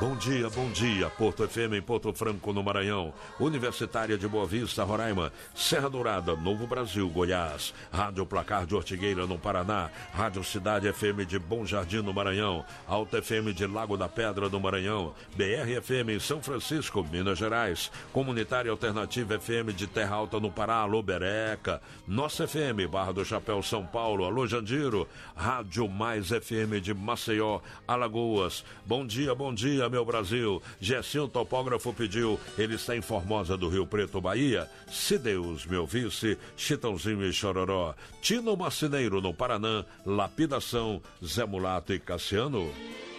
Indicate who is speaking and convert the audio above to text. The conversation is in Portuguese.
Speaker 1: Bom dia, Porto FM em Porto Franco, no Maranhão, Universitária de Boa Vista, Roraima, Serra Dourada, Novo Brasil, Goiás, Rádio Placar de Ortigueira, no Paraná, Rádio Cidade FM de Bom Jardim, no Maranhão, Alta FM de Lago da Pedra, no Maranhão, BR FM em São Francisco, Minas Gerais, Comunitária Alternativa FM de Terra Alta, no Pará, alô Bereca, Nossa FM, Barra do Chapéu, São Paulo, alô Jandiro, Rádio Mais FM de Maceió, Alagoas. Bom dia, meu Brasil. Gessinho Topógrafo pediu, ele está em Formosa do Rio Preto, Bahia. Se Deus me ouvisse, Chitãozinho e Chororó. Tino Marceneiro, no Paraná, Lapidação, Zé Mulato e Cassiano.